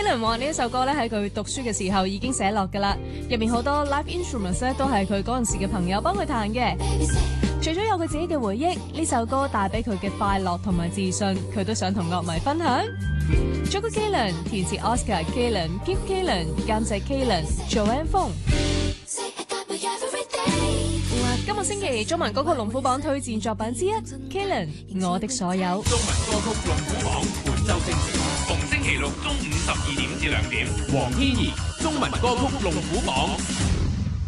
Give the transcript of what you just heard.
Kalen 話呢一首歌咧喺佢讀書嘅時候已經寫落噶啦，入面好多 live instruments 咧都係佢嗰陣時嘅朋友幫佢彈嘅。除咗有佢自己嘅回憶，呢首歌帶俾佢嘅快樂同埋自信，佢都想同樂迷分享。作曲 Kalen， 填詞 Oscar Kalen， 編曲 Kalen， 監製 Kalen，Joanne Fong。今個星期中文歌曲龍虎榜推薦作品之一 Kalen 我的所有。 中文歌曲龍虎榜本周星時，逢星期六中午12點至2點，黃天怡中文歌曲龍虎榜。